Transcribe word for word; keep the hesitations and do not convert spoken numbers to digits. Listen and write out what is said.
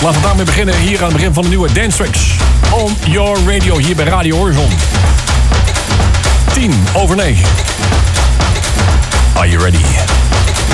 Laten we daarmee beginnen hier aan het begin van de nieuwe Dance Tracks. On your radio, hier bij Radio Horizon. tien over negen. Are you ready?